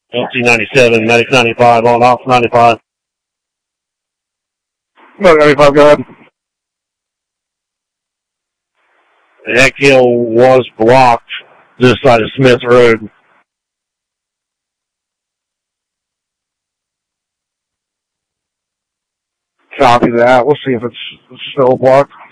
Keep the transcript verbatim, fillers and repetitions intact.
L T ninety-seven, Medic ninety-five, on off ninety-five. Medic ninety-five, go ahead. The Heck Hill was blocked this side of Smith Road. Copy that. We'll see if it's still blocked.